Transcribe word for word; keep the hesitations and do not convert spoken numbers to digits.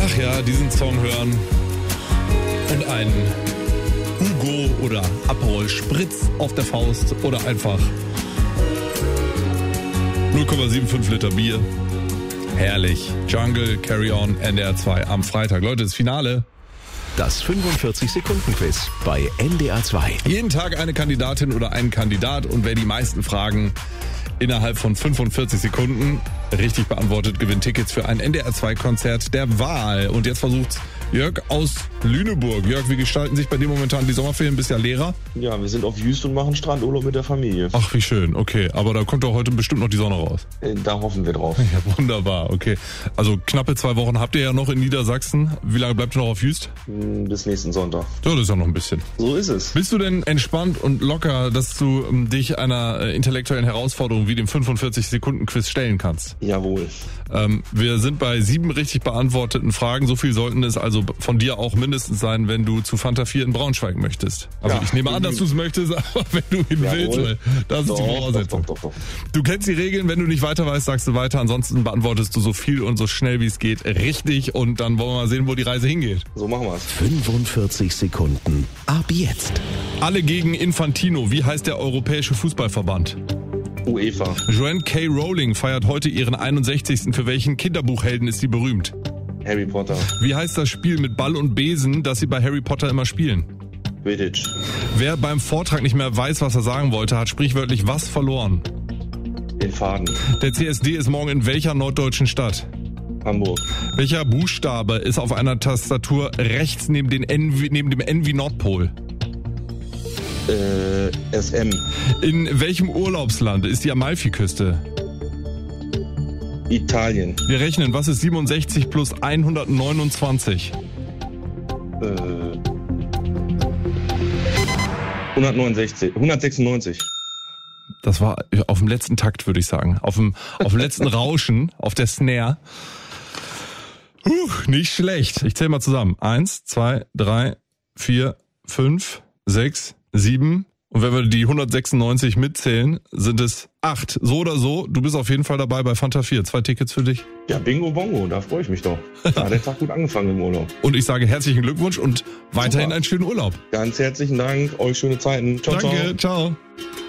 Ach ja, diesen Song hören und einen Hugo oder Aperol Spritz auf der Faust oder einfach null Komma fünfundsiebzig Liter Bier. Herrlich. Jungle, Carry On, N D R zwei am Freitag. Leute, das Finale. Das fünfundvierzig-Sekunden-Quiz bei N D R zwei. Jeden Tag eine Kandidatin oder ein Kandidat und wer die meisten Fragen innerhalb von fünfundvierzig Sekunden richtig beantwortet, gewinnt Tickets für ein N D R zwei Konzert der Wahl. Und jetzt versucht Jörg aus Lüneburg. Jörg, wie gestalten sich bei dir momentan die Sommerferien? Bist ja Lehrer. Ja, wir sind auf Jüst und machen Strandurlaub mit der Familie. Ach, wie schön. Okay, aber da kommt doch heute bestimmt noch die Sonne raus. Da hoffen wir drauf. Ja, wunderbar. Okay, also knappe zwei Wochen habt ihr ja noch in Niedersachsen. Wie lange bleibt ihr noch auf Jüst? Bis nächsten Sonntag. Ja, das ist ja noch ein bisschen. So ist es. Bist du denn entspannt und locker, dass du ähm, dich einer äh, intellektuellen Herausforderung wie dem fünfundvierzig-Sekunden-Quiz stellen kannst? Jawohl. Ähm, wir sind bei sieben richtig beantworteten Fragen. So viel sollten es also von dir auch mindestens sein, wenn du zu Fanta vier in Braunschweig möchtest. Also Ja, ich nehme an, dass du es möchtest, aber wenn du ihn Jawohl. willst, weil das ist Doch, die Voraussetzung. doch, doch, doch, doch. Du kennst die Regeln, wenn du nicht weiter weißt, sagst du weiter. Ansonsten beantwortest du so viel und so schnell wie es geht richtig und dann wollen wir mal sehen, wo die Reise hingeht. So machen wir's. fünfundvierzig Sekunden ab jetzt. Alle gegen Infantino. Wie heißt der Europäische Fußballverband? UEFA. Joanne K. Rowling feiert heute ihren einundsechzigsten Für welchen Kinderbuchhelden ist sie berühmt? Harry Potter. Wie heißt das Spiel mit Ball und Besen, das sie bei Harry Potter immer spielen? Quidditch. Wer beim Vortrag nicht mehr weiß, was er sagen wollte, hat sprichwörtlich was verloren? Den Faden. Der C S D ist morgen in welcher norddeutschen Stadt? Hamburg. Welcher Buchstabe ist auf einer Tastatur rechts neben, den N wie, neben dem N wie Nordpol? Äh, S M. In welchem Urlaubsland ist die Amalfiküste? Italien. Wir rechnen, was ist siebenundsechzig plus hundertneunundzwanzig? Äh, hundertneunundsechzig. hundertsechsundneunzig. Das war auf dem letzten Takt, würde ich sagen. Auf dem, auf dem letzten Rauschen, auf der Snare. Puh, nicht schlecht. Ich zähle mal zusammen. Eins, zwei, drei, vier, fünf, sechs, sieben. Und wenn wir die hundertsechsundneunzig mitzählen, sind es acht. So oder so, du bist auf jeden Fall dabei bei Fanta vier. Zwei Tickets für dich. Ja, Bingo Bongo, da freue ich mich doch. Da hat der Tag gut angefangen im Urlaub. Und ich sage herzlichen Glückwunsch und weiterhin Super. einen schönen Urlaub. Ganz herzlichen Dank, euch schöne Zeiten. Ciao, Danke, ciao. ciao.